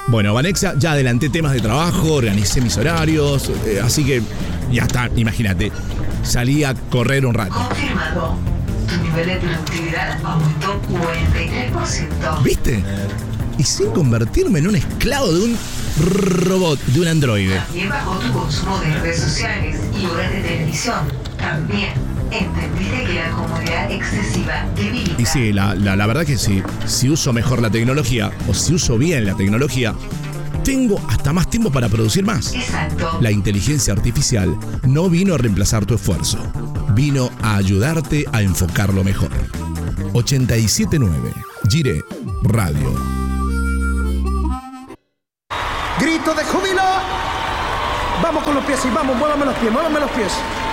Bueno, Vanexia, ya adelanté temas de trabajo, organicé mis horarios, así que ya está, imagínate. Salí a correr un rato. Confirmado. Tu nivel de productividad aumentó 43%. ¿Viste? Y sin convertirme en un esclavo de un robot, de un androide. También bajó tu consumo de redes sociales y horas de televisión. También entendiste que la comodidad excesiva debilita. Y sí, la verdad que sí. Si uso mejor la tecnología, o si uso bien la tecnología, tengo hasta más tiempo para producir más. Exacto. La inteligencia artificial no vino a reemplazar tu esfuerzo. Vino a ayudarte a enfocarlo mejor. 87.9 Gire Radio. Grito de júbilo. Vamos con los pies y vamos, muévame los pies.